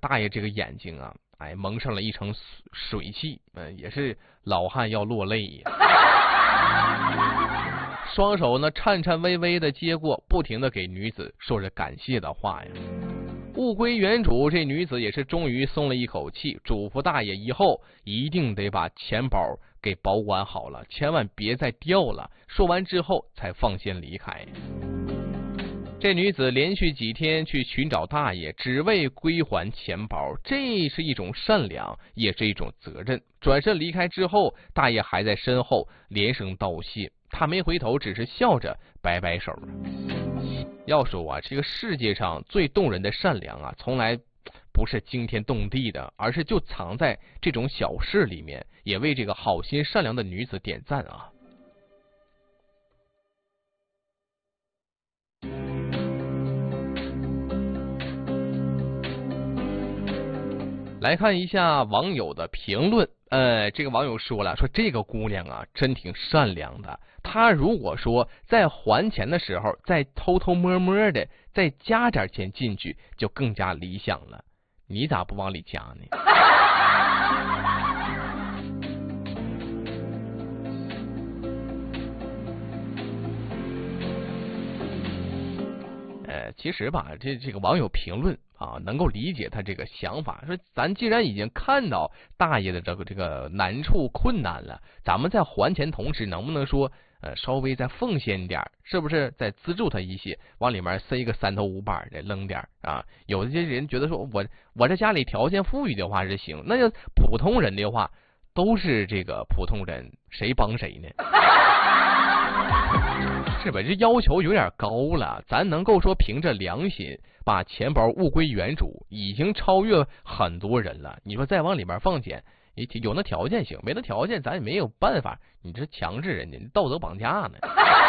大爷这个眼睛啊，蒙上了一层水汽，也是老汉要落泪呀。双手呢颤颤巍巍的接过，不停的给女子说着感谢的话呀。物归原主，这女子也是终于松了一口气，嘱咐大爷以后一定得把钱包给保管好了，千万别再掉了。说完之后才放心离开。这女子连续几天去寻找大爷，只为归还钱包，这是一种善良，也是一种责任。转身离开之后，大爷还在身后连声道谢，他没回头，只是笑着摆摆手。要说啊，这个世界上最动人的善良啊，从来不是惊天动地的，而是就藏在这种小事里面。也为这个好心善良的女子点赞啊！来看一下网友的评论。这个网友说了，说这个姑娘啊，真挺善良的。她如果说在还钱的时候再偷偷摸摸的再加点钱进去，就更加理想了。你咋不往里加呢？其实吧，这个网友评论啊，能够理解他这个想法。说咱既然已经看到大爷的这个难处困难了，咱们在还钱同时，能不能说稍微再奉献点，是不是再资助他一些，往里面塞个3头5板的扔点啊？有的这些人觉得说我这家里条件富裕的话是行，那要普通人的话，都是这个普通人，谁帮谁呢？是吧？这要求有点高了，咱能够说凭着良心把钱包物归原主，已经超越很多人了。你说再往里面放钱，有那条件行，没那条件咱也没有办法。你这强制人家，道德绑架呢？